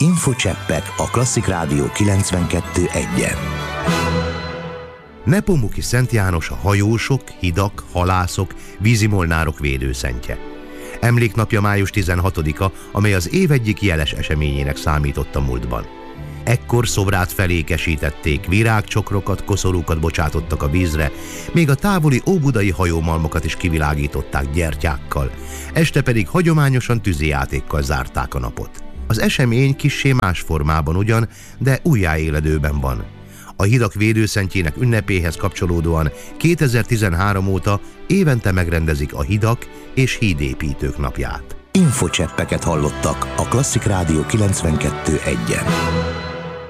Infocseppek a Klasszik Rádió 92.1-en. Nepomuki Szent János a hajósok, hidak, halászok, vízimolnárok védőszentje. Emléknapja május 16-a, amely az év egyik jeles eseményének számított a múltban. Ekkor szobrát felékesítették, virágcsokrokat, koszorúkat bocsátottak a vízre, még a távoli óbudai hajómalmokat is kivilágították gyertyákkal, este pedig hagyományosan tűzijátékkal zárták a napot. Az esemény kissé más formában ugyan, de újjáéledőben van. A hidak védőszentjének ünnepéhez kapcsolódóan 2013 óta évente megrendezik a hidak és hídépítők napját. Infocseppeket hallottak a Klasszik Rádió 92.1-en.